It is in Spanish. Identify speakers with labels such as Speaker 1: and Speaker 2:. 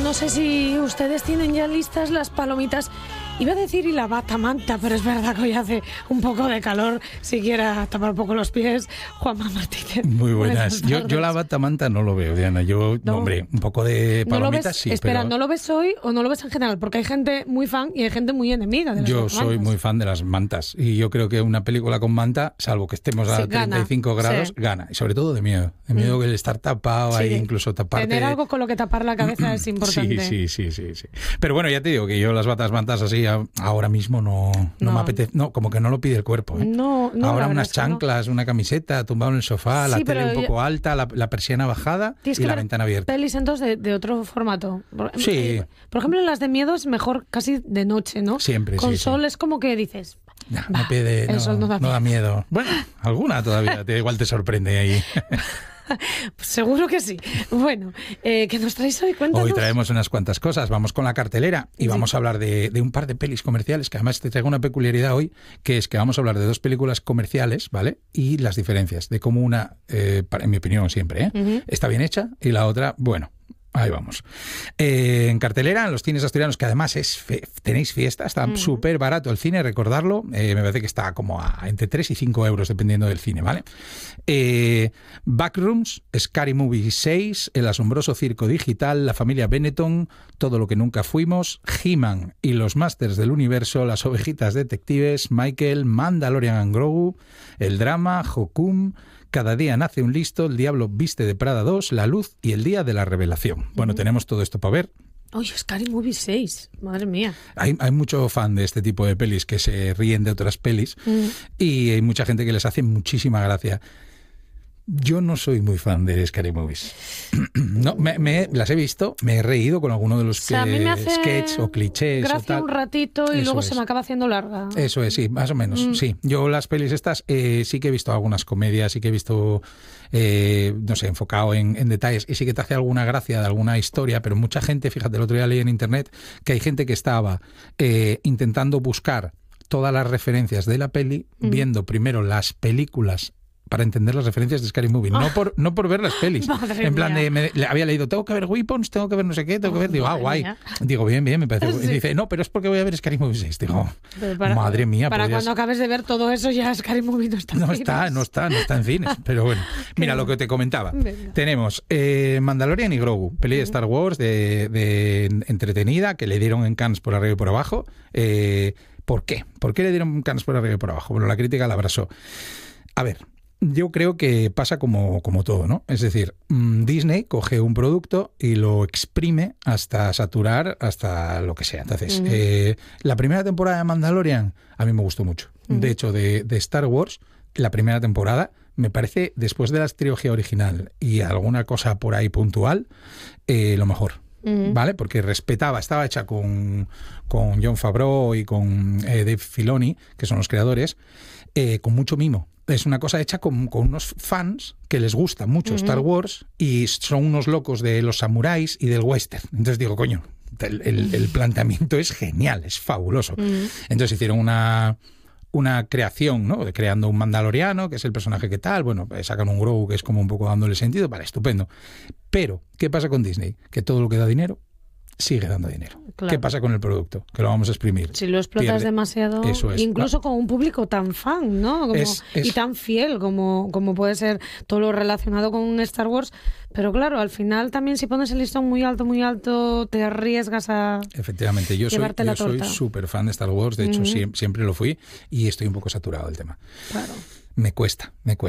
Speaker 1: no sé si ustedes tienen ya listas las palomitas. Iba a decir y la batamanta, pero es verdad que hoy hace un poco de calor. Si quiera tapar un poco los pies, Juanma Martínez.
Speaker 2: Muy buenas. Yo la batamanta no lo veo, Diana. Hombre, un poco de palomitas
Speaker 1: ¿No ves,
Speaker 2: sí.
Speaker 1: Espera,
Speaker 2: pero...
Speaker 1: ¿no lo ves hoy o no lo ves en general? Porque hay gente muy fan y hay gente muy enemiga de las
Speaker 2: Yo
Speaker 1: mantas.
Speaker 2: soy muy fan de las mantas. Y yo creo que una película con manta, salvo que estemos a 35 grados, gana. Y sobre todo de miedo. De miedo que el estar tapado, ahí incluso taparte...
Speaker 1: Tener algo con lo que tapar la cabeza es importante.
Speaker 2: Sí. Pero bueno, ya te digo que yo las batas mantas así ahora mismo no me apetece, como que no lo pide el cuerpo.
Speaker 1: No,
Speaker 2: ahora unas chanclas, una camiseta, tumbado en el sofá, la tele un poco alta, la persiana bajada y la ventana abierta.
Speaker 1: Pelis entonces de otro formato.
Speaker 2: Sí.
Speaker 1: Por ejemplo, las de miedo es mejor casi de noche, ¿no?
Speaker 2: Siempre,
Speaker 1: Con
Speaker 2: sí.
Speaker 1: sol es como que dices...
Speaker 2: no da miedo. Bueno, alguna todavía, igual te sorprende ahí.
Speaker 1: Pues seguro que sí. Bueno, ¿qué nos traéis hoy? Cuéntanos.
Speaker 2: Hoy traemos unas cuantas cosas. Vamos con la cartelera y vamos a hablar de un par de pelis comerciales, que además te traigo una peculiaridad hoy, que es que vamos a hablar de dos películas comerciales, ¿vale? Y las diferencias, de cómo una, en mi opinión siempre, está bien hecha y la otra, bueno... Ahí vamos. En cartelera, en los cines asturianos, que además tenéis fiesta, está súper barato el cine, recordarlo. Me parece que está como entre 3 y 5 euros, dependiendo del cine, ¿vale? Backrooms, Scary Movie 6, El asombroso circo digital, La familia Benetton, Todo lo que nunca fuimos, He-Man y los Masters del universo, Las ovejitas detectives, Michael, Mandalorian and Grogu, El drama, Hokum, Cada día nace un listo, El diablo viste de Prada 2, La luz y El día de la revelación. Bueno, tenemos todo esto para ver.
Speaker 1: Oye, Scary Movie 6, madre mía.
Speaker 2: Hay mucho fan de este tipo de pelis que se ríen de otras pelis y hay mucha gente que les hace muchísima gracia. Yo no soy muy fan de Scary Movies. No, las he visto, me he reído con alguno de los sketches o clichés.
Speaker 1: Gracia
Speaker 2: o tal.
Speaker 1: Un ratito y
Speaker 2: Eso
Speaker 1: luego
Speaker 2: es.
Speaker 1: se me acaba haciendo larga.
Speaker 2: Eso es, sí, más o menos. Sí, yo las pelis estas sí que he visto algunas comedias, sí que he visto, no sé, enfocado en detalles y sí que te hace alguna gracia de alguna historia, pero mucha gente, fíjate, el otro día leí en internet que hay gente que estaba intentando buscar todas las referencias de la peli, viendo primero las películas para entender las referencias de Scary Movie, no por ver las pelis.
Speaker 1: Madre
Speaker 2: en plan
Speaker 1: mía.
Speaker 2: había leído, tengo que ver Weapons, tengo que ver no sé qué, tengo que ver, digo, guay.
Speaker 1: Mía.
Speaker 2: Digo, bien, me parece.
Speaker 1: Sí.
Speaker 2: Y dice, no, pero es porque voy a ver Scary Movie 6. Digo, madre mía.
Speaker 1: Para cuando acabes de ver todo eso ya Scary Movie no está en cines.
Speaker 2: No está en cines. Pero bueno, mira lo que te comentaba.
Speaker 1: Venga.
Speaker 2: Tenemos Mandalorian y Grogu, peli de Star Wars de entretenida, que le dieron en Cannes por arriba y por abajo. ¿Por qué? ¿Por qué le dieron Cannes por arriba y por abajo? Bueno, la crítica la abrazó. A ver, yo creo que pasa como todo, ¿no? Es decir, Disney coge un producto y lo exprime hasta saturar, hasta lo que sea. Entonces, la primera temporada de Mandalorian a mí me gustó mucho. De hecho, de Star Wars, la primera temporada me parece, después de la trilogía original y alguna cosa por ahí puntual, lo mejor. ¿Vale? Porque estaba hecha con Jon Favreau y con Dave Filoni, que son los creadores, con mucho mimo. Es una cosa hecha con unos fans que les gusta mucho Star Wars y son unos locos de los samuráis y del western. Entonces digo, coño, el planteamiento es genial, es fabuloso. Entonces hicieron una creación, ¿no? Creando un mandaloriano, que es el personaje que tal, bueno, sacan un Grogu que es como un poco dándole sentido, vale, estupendo. Pero, ¿qué pasa con Disney? Que todo lo que da dinero sigue dando dinero.
Speaker 1: Claro.
Speaker 2: ¿Qué pasa con el producto? Que lo vamos a exprimir.
Speaker 1: Si lo explotas demasiado,
Speaker 2: eso es,
Speaker 1: incluso con un público tan fan, ¿no? Y tan fiel como puede ser todo lo relacionado con Star Wars. Pero claro, al final también si pones el listón muy alto, te arriesgas a
Speaker 2: Efectivamente, yo soy súper fan de Star Wars, de hecho siempre lo fui y estoy un poco saturado del tema.
Speaker 1: Claro.
Speaker 2: Me cuesta.